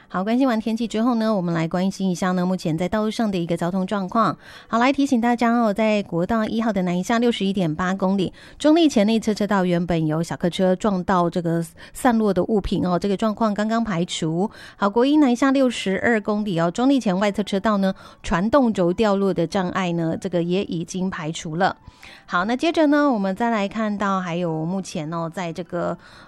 好，关心完天气之后呢，我们来关心一下呢，目前在道路上的一个交通状况。好，来提醒大家哦，在国道1号的南一下 61.8 公里，中立前内车道原本有小客车撞到这个散落的物品哦，这个状况刚刚排除。好，国一南一下62公里哦，中立前外侧车道呢，传动轴掉落的障碍呢，这个也已经排除了。好，那接着呢，我们再来看到还有目前哦，在这个